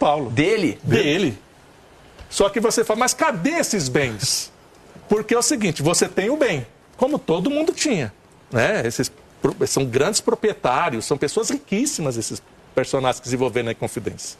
Paulo. Dele? Dele. Só que você fala, mas cadê esses bens? Porque é o seguinte, você tem o bem, como todo mundo tinha, né? Esses são grandes proprietários, são pessoas riquíssimas, esses personagens que se envolveram na Inconfidência.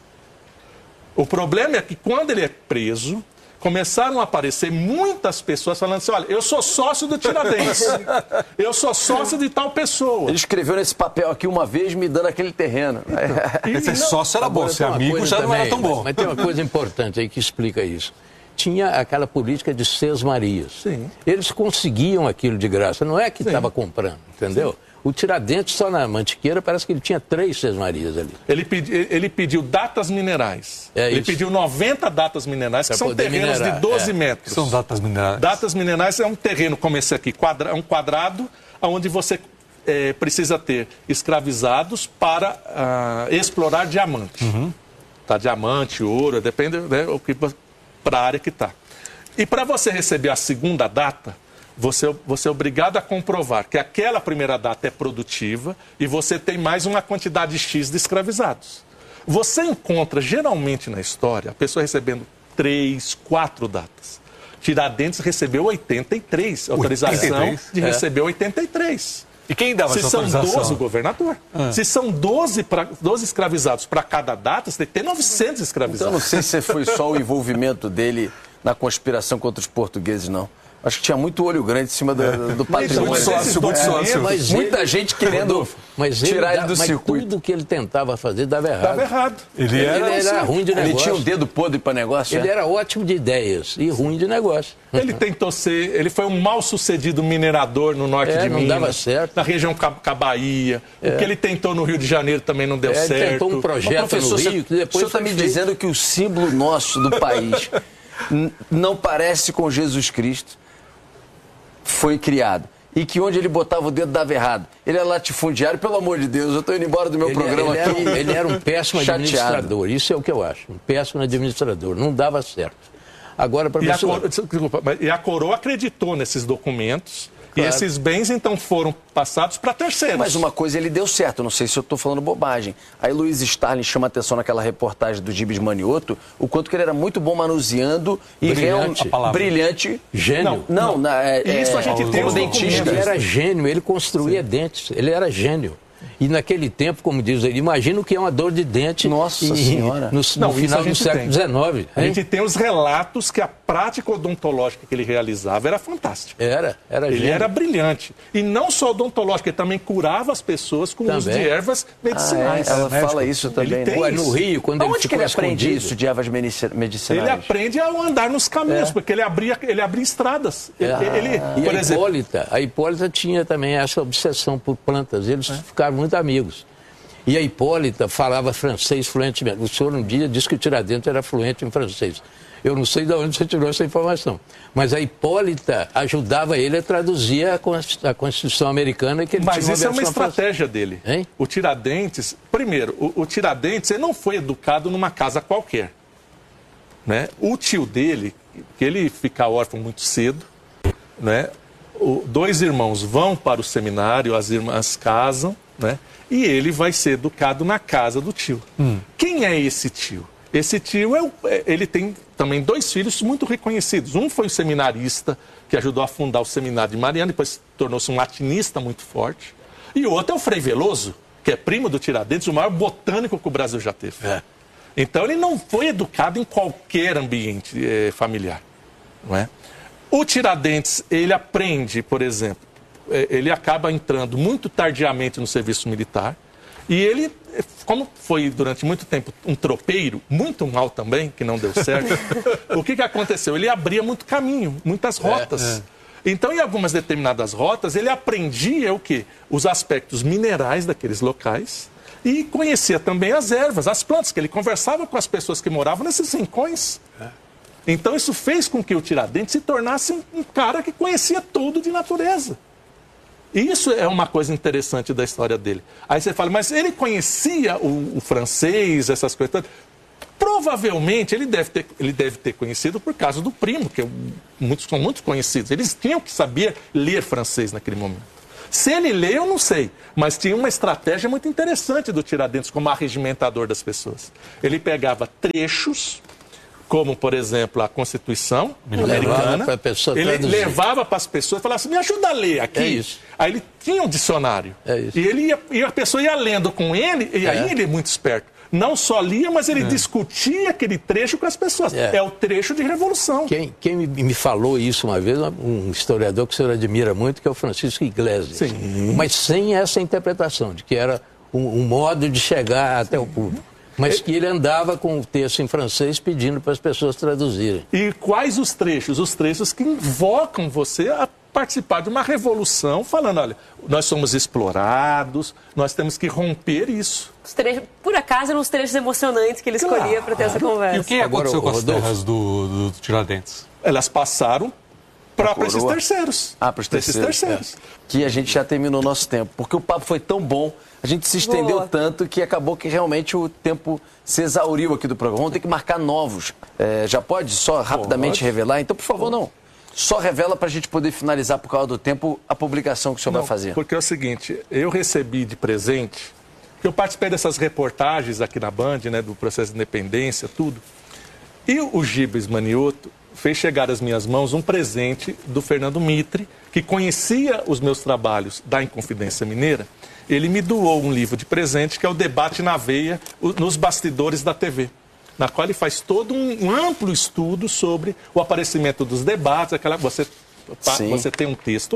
O problema é que quando ele é preso, começaram a aparecer muitas pessoas falando assim, olha, eu sou sócio do Tiradentes, eu sou sócio de tal pessoa. Ele escreveu nesse papel aqui uma vez me dando aquele terreno. Esse sócio era bom, ser amigo já não era tão bom. Mas tem uma coisa importante aí que explica isso. Tinha aquela política de sesmarias. Sim. Eles conseguiam aquilo de graça, não é que estava comprando, entendeu? Sim. O Tiradentes, só na Mantiqueira, parece que ele tinha 3 sesmarias ali. Ele pediu datas minerais. Ele pediu 90 datas minerais, que são terrenos de 12 metros. São datas minerais. Datas minerais é um terreno, como esse aqui, um quadrado, onde você precisa ter escravizados para explorar diamante. Uhum. Tá, diamante, ouro, depende, né, para a área que está. E para você receber a segunda data, você é obrigado a comprovar que aquela primeira data é produtiva e você tem mais uma quantidade X de escravizados. Você encontra, geralmente na história, a pessoa recebendo 3, 4 datas. Tiradentes recebeu 83, autorização de receber 83. E quem dava essa autorização? Se são 12, o governador. Se são 12 escravizados para cada data, você tem que ter 900 escravizados. Então, eu não sei se foi só o envolvimento dele na conspiração contra os portugueses, não. Acho que tinha muito olho grande em cima do patrimônio. Muito sócio. Muita gente querendo tirar ele do circuito. Mas tudo que ele tentava fazer dava errado. Dava errado. Ele era ruim de negócio. Ele tinha um dedo podre para negócio? Ele era ótimo de ideias e ruim de negócio. Ele foi um mal-sucedido minerador no norte de Minas. Não dava certo. Na região Bahia. O que ele tentou no Rio de Janeiro também não deu certo. Ele tentou um projeto no Rio que depois o senhor está me dizendo que o símbolo nosso do país não parece com Jesus Cristo. Foi criado. E que onde ele botava o dedo dava errado. Ele é latifundiário, pelo amor de Deus. Eu estou indo embora do meu programa aqui. Ele era um péssimo administrador. Isso é o que eu acho. Um péssimo administrador. Não dava certo. Agora, professor... E a coroa acreditou nesses documentos. Claro. E esses bens, então, foram passados para terceiros. Mas uma coisa ele deu certo, não sei se eu estou falando bobagem. Aí Luiz Stalin chama atenção naquela reportagem do Gibes Manioto, o quanto que ele era muito bom manuseando e realmente brilhante. Gênio. Não. Isso a gente tem os dentista. Ele era gênio, ele construía dentes, ele era gênio. E naquele tempo, como diz ele, imagina o que é uma dor de dente. Nossa Senhora. No final do século XIX. A gente tem os relatos que a prática odontológica que ele realizava era fantástica. Era Ele gênio. era brilhante. E não só odontológica, ele também curava as pessoas com o uso de ervas medicinais. Ela fala isso também. Ele tem no Rio, quando Onde que ele aprende escondido? isso de ervas medicinais? Ele aprende a andar nos caminhos, porque ele abria estradas. E a Hipólita tinha também essa obsessão por plantas. Eles ficaram muito amigos. E a Hipólita falava francês fluentemente. O senhor um dia disse que o Tiradentes era fluente em francês. Eu não sei de onde você tirou essa informação. Mas a Hipólita ajudava ele a traduzir a Constituição americana que ele tinha. Mas isso é uma estratégia dele. Hein? O Tiradentes, primeiro, o Tiradentes ele não foi educado numa casa qualquer. Né? O tio dele, que ele fica órfão muito cedo, né? 2 irmãos vão para o seminário, as irmãs casam, né? E ele vai ser educado na casa do tio. Quem é esse tio? Esse tio, ele tem também 2 filhos muito reconhecidos. Um foi um seminarista que ajudou a fundar o seminário de Mariana, depois tornou-se um latinista muito forte. E o outro é o Frei Veloso, que é primo do Tiradentes, o maior botânico que o Brasil já teve. Então ele não foi educado em qualquer ambiente familiar, não é? O Tiradentes, ele aprende, por exemplo, ele acaba entrando muito tardiamente no serviço militar e ele, como foi durante muito tempo um tropeiro, muito mal também, que não deu certo, o que aconteceu? Ele abria muito caminho, muitas rotas. Então, em algumas determinadas rotas, ele aprendia o quê? Os aspectos minerais daqueles locais e conhecia também as ervas, as plantas, que ele conversava com as pessoas que moravam nesses rincões. Então isso fez com que o Tiradentes se tornasse um cara que conhecia tudo de natureza. E isso é uma coisa interessante da história dele. Aí você fala, mas ele conhecia o francês, essas coisas todas? Provavelmente ele deve ter conhecido por causa do primo, que são muito conhecidos. Eles tinham que saber ler francês naquele momento. Se ele lê, eu não sei. Mas tinha uma estratégia muito interessante do Tiradentes como arregimentador das pessoas. Ele pegava trechos, como, por exemplo, a Constituição americana, ele levava para as pessoas e falava assim, me ajuda a ler aqui. É isso. Aí ele tinha um dicionário. É isso. E a pessoa ia lendo com ele, e aí ele é muito esperto. Não só lia, mas ele discutia aquele trecho com as pessoas. É o trecho de revolução. Quem me falou isso uma vez, um historiador que o senhor admira muito, que é o Francisco Iglesias. Sim. Mas sem essa interpretação, de que era um modo de chegar até o público. Mas que ele andava com o texto em francês pedindo para as pessoas traduzirem. E quais os trechos? Os trechos que invocam você a participar de uma revolução, falando, olha, nós somos explorados, nós temos que romper isso. Por acaso, eram os trechos emocionantes que ele escolhia para ter essa conversa. E o que aconteceu com as terras do Tiradentes? Elas passaram para esses terceiros. Para os terceiros. Que a gente já terminou o nosso tempo. Porque o papo foi tão bom, a gente se estendeu tanto que acabou que realmente o tempo se exauriu aqui do programa. Vamos ter que marcar novos. Já pode só rapidamente revelar? Então, por favor, não. Só revela para a gente poder finalizar, por causa do tempo, a publicação que o senhor vai fazer. Porque é o seguinte, eu recebi de presente, eu participei dessas reportagens aqui na Band, né, do processo de independência, tudo. E o Gibas Manioto fez chegar às minhas mãos um presente do Fernando Mitre, que conhecia os meus trabalhos da Inconfidência Mineira. Ele me doou um livro de presente, que é o Debate na Veia, nos bastidores da TV, na qual ele faz todo um amplo estudo sobre o aparecimento dos debates, você tem um texto